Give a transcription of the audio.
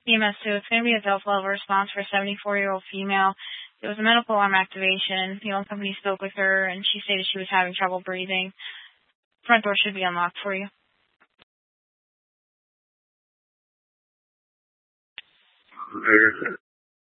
EMS 2, it's going to be a Delta level response for a 74-year-old female. It was a medical alarm activation. The own company spoke with her, and she stated she was having trouble breathing. Front door should be unlocked for you.